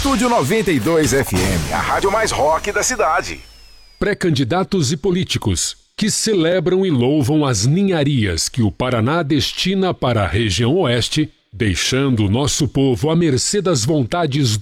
Estúdio 92 FM, a rádio mais rock da cidade. Pré-candidatos e políticos que celebram e louvam as ninharias que o Paraná destina para a região oeste, deixando o nosso povo à mercê das vontades